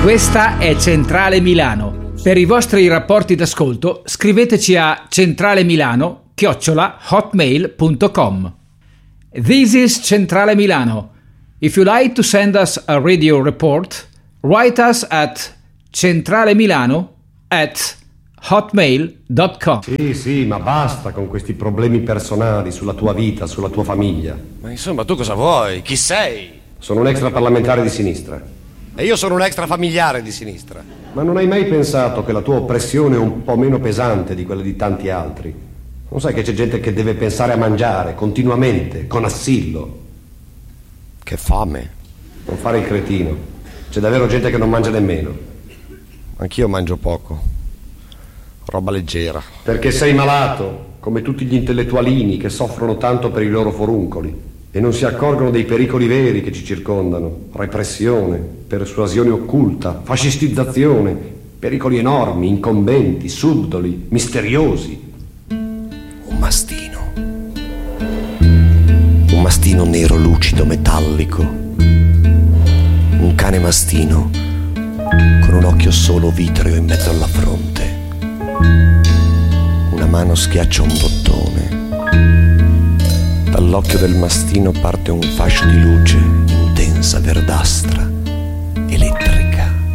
Questa è Centrale Milano. Per i vostri rapporti d'ascolto scriveteci a centralemilano@hotmail.com. This is Centrale Milano. If you like to send us a radio report, write us at centralemilano@hotmail.com. Sì, ma basta con questi problemi personali sulla tua vita, sulla tua famiglia. Ma insomma, tu cosa vuoi? Chi sei? Sono un extraparlamentare di sinistra. E io sono un extrafamiliare di sinistra. Ma non hai mai pensato che la tua oppressione è un po' meno pesante di quella di tanti altri? Non sai che c'è gente che deve pensare a mangiare continuamente, con assillo? Che fame. Non fare il cretino. C'è davvero gente che non mangia nemmeno. Anch'io mangio poco. Roba leggera. Perché sei malato, come tutti gli intellettualini che soffrono tanto per i loro foruncoli e non si accorgono dei pericoli veri che ci circondano: repressione, persuasione occulta, fascistizzazione, pericoli enormi, incombenti, subdoli, misteriosi. Un mastino nero lucido metallico, un cane mastino con un occhio solo vitreo in mezzo alla fronte, una mano schiaccia un bottone, dall'occhio del mastino parte un fascio di luce intensa verdastra